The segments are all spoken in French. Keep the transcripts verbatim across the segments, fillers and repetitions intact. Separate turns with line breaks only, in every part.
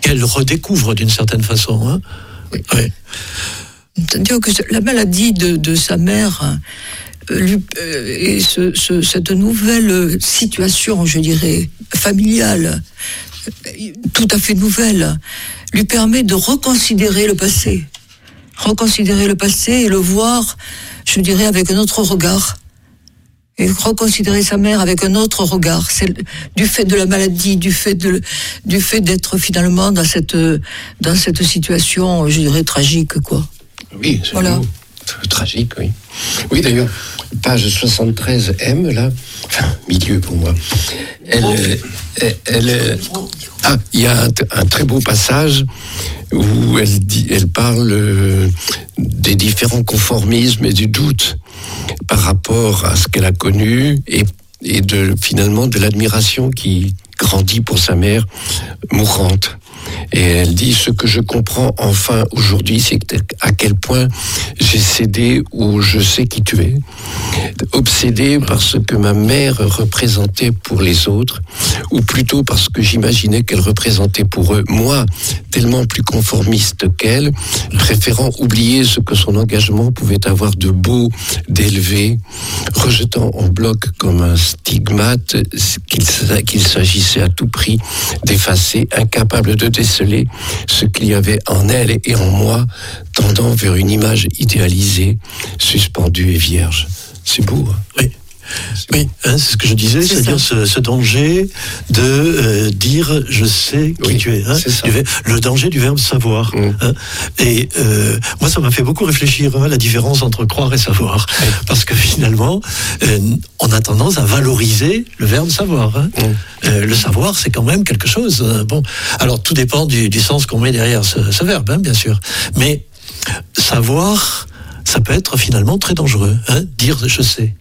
qu'elle redécouvre d'une certaine façon. Hein.
Oui.
Ouais.
C'est-à-dire que la maladie de, de sa mère euh, lui, euh, et ce, ce, cette nouvelle situation, je dirais, familiale, euh, tout à fait nouvelle, lui permet de reconsidérer le passé. Reconsidérer le passé et le voir, je dirais, avec un autre regard. Et reconsidérer sa mère avec un autre regard. C'est du fait de la maladie, du fait de, du fait d'être finalement dans cette, dans cette situation, je dirais, tragique, quoi.
Oui, c'est
voilà.
beau. Tragique, oui. Oui, d'ailleurs, page soixante-treize M, là, enfin, milieu pour moi, elle, elle, elle ah, il y a un, un très beau passage où elle dit, elle parle euh, des différents conformismes et du doute par rapport à ce qu'elle a connu et, et de, finalement, de l'admiration qui grandit pour sa mère mourante. Et elle dit, ce que je comprends enfin aujourd'hui, c'est à quel point j'ai cédé au je sais qui tu es, obsédé par ce que ma mère représentait pour les autres, ou plutôt parce que j'imaginais qu'elle représentait pour eux, moi, tellement plus conformiste qu'elle, préférant oublier ce que son engagement pouvait avoir de beau, d'élevé, rejetant en bloc comme un stigmate qu'il, qu'il s'agissait à tout prix d'effacer, incapable de déceler ce qu'il y avait en elle et en moi, tendant vers une image idéalisée, suspendue et vierge. C'est beau, hein?
Oui. Oui, hein, c'est ce que je disais,
c'est
c'est-à-dire ce, ce danger de euh, dire je sais qui
oui,
tu es. Hein,
c'est
du, le danger du verbe savoir.
Mmh.
Hein, et euh, moi, ça m'a fait beaucoup réfléchir hein, la différence entre croire et savoir,
oui.
Parce que finalement, euh, on a tendance à valoriser le verbe savoir. Hein. Mmh. Euh, le savoir, c'est quand même quelque chose. Hein, bon, alors tout dépend du, du sens qu'on met derrière ce, ce verbe, hein, bien sûr. Mais savoir, ça peut être finalement très dangereux. Hein, dire je sais.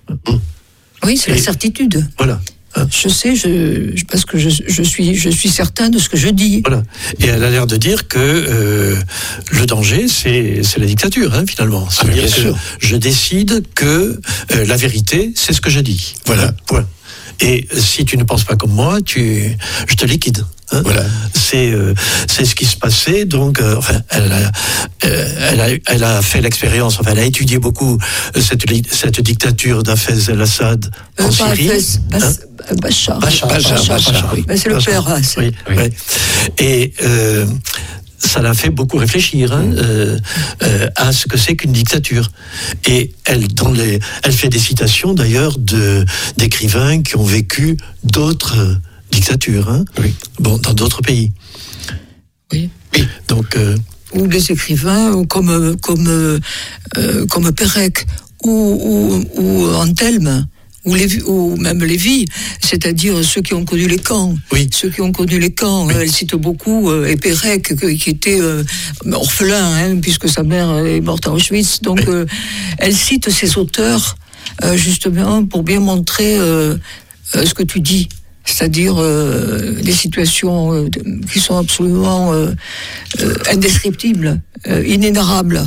Oui, c'est
Et,
la certitude.
Voilà.
Je sais, je, je, parce que je, je, suis, je suis certain de ce que je dis.
Voilà. Et elle a l'air de dire que euh, le danger, c'est, c'est la dictature, hein, finalement. C'est-à-dire
ah,
que je décide que euh, la vérité, c'est ce que je dis. Voilà. Point. Et si tu ne penses pas comme moi, tu, je te liquide. Hein,
voilà.
C'est euh, c'est ce qui se passait. Donc, euh, enfin, elle a, euh, elle a elle a fait l'expérience. Enfin, elle a étudié beaucoup cette cette dictature d'Hafez el-Assad en
euh,
Syrie.
Hafez, Bas,
hein
Bachar.
Bachar, Bachar, Bachar, Bachar, Bachar, oui.
Ben, c'est le père. Hein, c'est...
Oui, oui. oui. Et euh, ça l'a fait beaucoup réfléchir hein, euh, euh, à ce que c'est qu'une dictature. Et elle, dans les, elle fait des citations d'ailleurs de d'écrivains qui ont vécu d'autres euh, dictatures, hein,
oui.
Bon, dans d'autres pays.
Oui.
Oui. Donc. Euh,
ou des écrivains comme comme euh, comme Pérec ou ou, ou Antelme. Ou, les, ou même Lévy, c'est-à-dire ceux qui ont connu les camps.
Oui.
Ceux qui ont connu les camps. Oui. Elle cite beaucoup euh, et Pérec, qui était euh, orphelin, hein, puisque sa mère est morte à Auschwitz. Donc, oui. euh, elle cite ces auteurs, euh, justement, pour bien montrer euh, euh, ce que tu dis. C'est-à-dire euh, des situations euh, qui sont absolument euh, euh, indescriptibles, euh, inénarrables.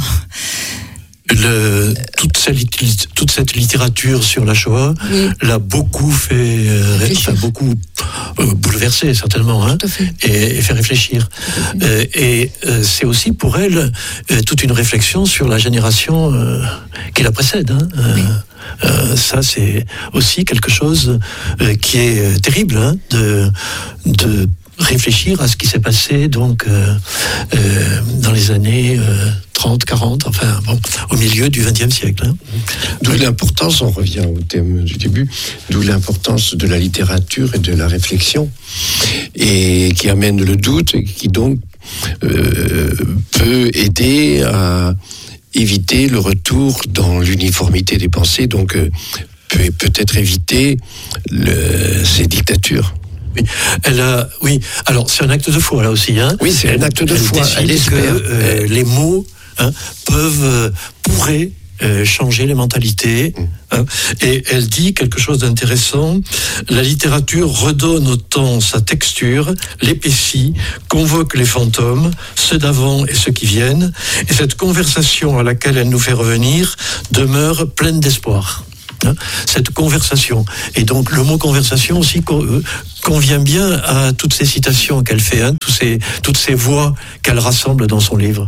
Le, toute, cette, toute cette littérature sur la Shoah oui. l'a beaucoup fait, euh, enfin, beaucoup euh, bouleversé certainement, hein, et, et fait réfléchir. Euh, et euh, c'est aussi pour elle euh, toute une réflexion sur la génération euh, qui la précède. Hein. Oui. Euh, ça, c'est aussi quelque chose euh, qui est terrible, hein, de, de réfléchir à ce qui s'est passé donc euh, euh, dans les années euh, trente, quarante, enfin bon, au milieu du vingtième siècle. Hein.
D'où l'importance, on revient au thème du début, d'où l'importance de la littérature et de la réflexion, et qui amène le doute et qui donc euh, peut aider à éviter le retour dans l'uniformité des pensées, donc euh, peut peut-être éviter le, ces dictatures.
Oui, elle a, oui. Alors c'est un acte de foi là aussi, hein.
Oui, c'est
elle,
un acte de
elle
foi.
Elle espère que euh, les mots hein, peuvent, euh, pourraient euh, changer les mentalités. Mmh. Hein, et elle dit quelque chose d'intéressant. La littérature redonne au temps sa texture, l'épaissit, convoque les fantômes, ceux d'avant et ceux qui viennent. Et cette conversation à laquelle elle nous fait revenir demeure pleine d'espoir. Hein, cette conversation. Et donc le mot conversation aussi convient bien à toutes ces citations qu'elle fait, hein, tous ces, toutes ces voix qu'elle rassemble dans son livre.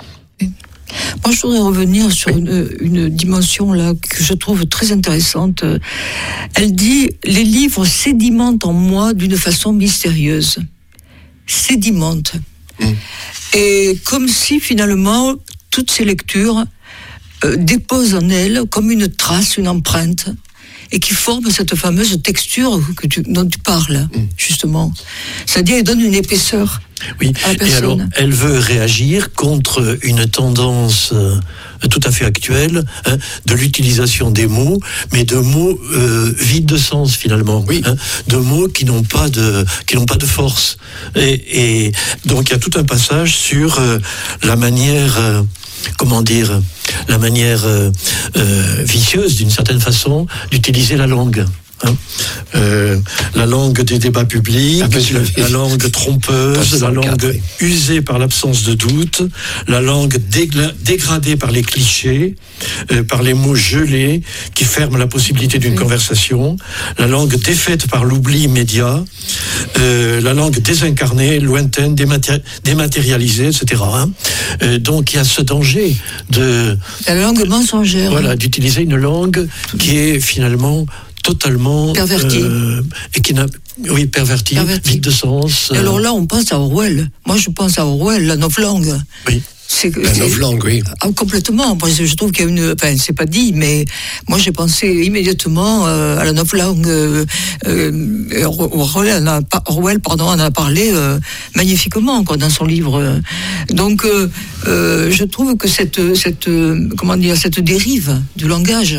Moi, je voudrais revenir sur une, une dimension là que je trouve très intéressante. Elle dit « Les livres sédimentent en moi d'une façon mystérieuse. » Sédimentent. Mmh. Et comme si finalement, toutes ces lectures euh, déposent en elle comme une trace, une empreinte, et qui forme cette fameuse texture que tu, dont tu parles, mmh. justement. C'est-à-dire, elle donne une épaisseur.
Oui, et alors, elle veut réagir contre une tendance euh, tout à fait actuelle, hein, de l'utilisation des mots, mais de mots euh, vides de sens finalement, oui. hein, de mots qui n'ont pas de qui n'ont pas de force. Et, et donc il y a tout un passage sur euh, la manière, euh, comment dire, la manière euh, euh, vicieuse d'une certaine façon d'utiliser la langue. Hein, euh, la langue des débats publics, ah, la langue trompeuse, la langue oui. usée par l'absence de doute, la langue dégla- dégradée par les clichés, euh, par les mots gelés qui ferment la possibilité d'une oui. conversation, la langue défaite par l'oubli immédiat, euh, la langue désincarnée, lointaine, dématé- dématérialisée, et cetera. Hein. Euh, donc il y a ce danger de
la langue mensongère.
Voilà, d'utiliser une langue qui est finalement totalement
perverti
euh, et qui n'a oui perverti, perverti. vide de sens.
Et alors là, on pense à Orwell. Moi, je pense à Orwell, la novlangue.
Oui.
C'est, la c'est, novlangue, oui.
Ah, complètement. Moi, je trouve qu'il y a une. Enfin, c'est pas dit, mais moi, j'ai pensé immédiatement euh, à la novlangue. Euh, euh, Orwell, en a, Orwell, pardon, en a parlé euh, magnifiquement, quoi, dans son livre. Donc, euh, euh, je trouve que cette, cette, comment dire, cette dérive du langage.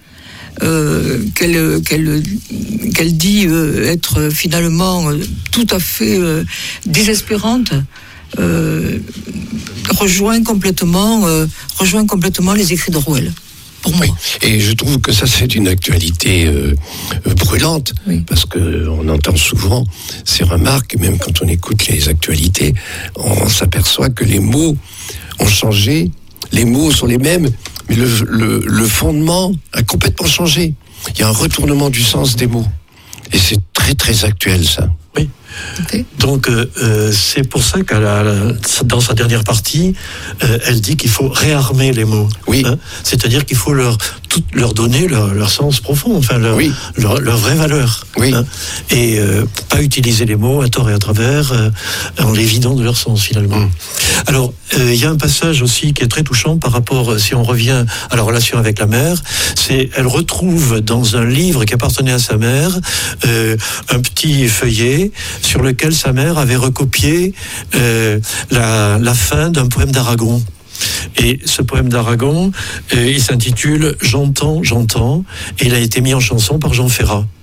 Euh, qu'elle, qu'elle, qu'elle dit euh, être finalement euh, tout à fait euh, désespérante, euh, rejoint complètement, euh, rejoint complètement les écrits d'Orwell. Pour moi.
Oui. Et je trouve que ça c'est une actualité euh, brûlante, oui. parce que on entend souvent ces remarques, même quand on écoute les actualités, on s'aperçoit que les mots ont changé, les mots sont les mêmes. Mais le, le, le fondement a complètement changé. Il y a un retournement du sens des mots. Et c'est très, très actuel, ça.
Oui. Okay. Donc, euh, c'est pour ça qu'à la, dans sa dernière partie, euh, elle dit qu'il faut réarmer les mots.
Oui.
Hein, c'est-à-dire qu'il faut leur, tout, leur donner leur, leur sens profond, enfin, leur, oui. leur, leur vraie valeur.
Oui.
Hein, et euh, pas utiliser les mots à tort et à travers, euh, en les vidant de leur sens, finalement. Mm. Alors, il euh, y a un passage aussi qui est très touchant par rapport, si on revient à la relation avec la mère, c'est elle retrouve dans un livre qui appartenait à sa mère, euh, un petit feuillet sur lequel sa mère avait recopié euh, la, la fin d'un poème d'Aragon. Et ce poème d'Aragon, euh, il s'intitule « J'entends, j'entends » et il a été mis en chanson par Jean Ferrat.